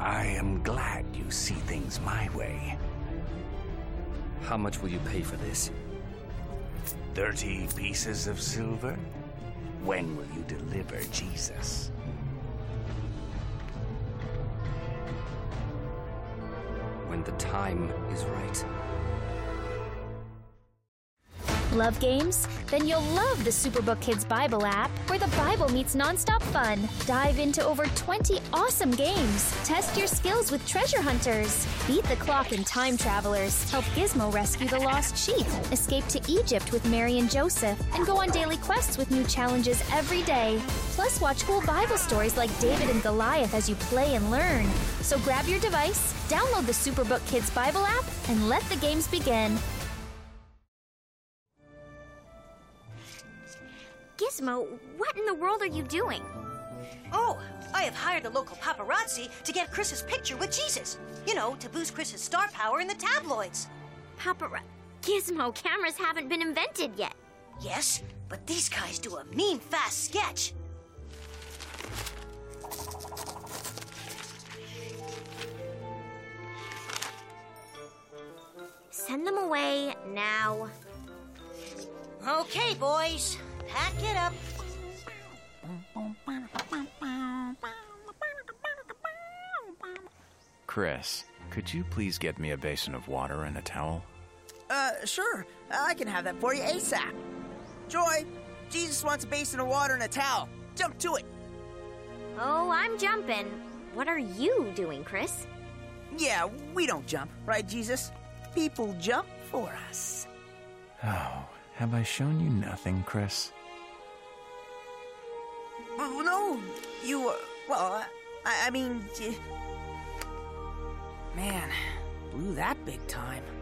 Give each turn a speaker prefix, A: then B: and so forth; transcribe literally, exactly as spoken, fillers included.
A: I am glad you see things my way.
B: How much will you pay for this?
A: Thirty pieces of silver? When will you deliver Jesus?
B: When the time is right.
C: Love games? Then you'll love the Superbook Kids Bible app, where the Bible meets nonstop fun. Dive into over twenty awesome games. Test your skills with treasure hunters. Beat the clock in Time Travelers. Help Gizmo rescue the lost sheep. Escape to Egypt with Mary and Joseph. And go on daily quests with new challenges every day. Plus, watch cool Bible stories like David and Goliath as you play and learn. So grab your device, download the Superbook Kids Bible app, and let the games begin.
D: Gizmo, what in the world are you doing?
E: Oh, I have hired a local paparazzi to get Chris's picture with Jesus. You know, to boost Chris's star power in the tabloids.
D: Papara... Gizmo, cameras haven't been invented yet.
E: Yes, but these guys do a mean, fast sketch.
D: Send them away now.
E: Okay, boys. Pack it up.
F: Chris, could you please get me a basin of water and a towel?
G: Uh, sure. I can have that for you ASAP. Joy, Jesus wants a basin of water and a towel. Jump to it.
D: Oh, I'm jumping. What are you doing, Chris?
G: Yeah, we don't jump, right, Jesus? People jump for us.
F: Oh, have I shown you nothing, Chris?
G: Well, no, you, uh, well, I, I mean, uh, man, blew that big time.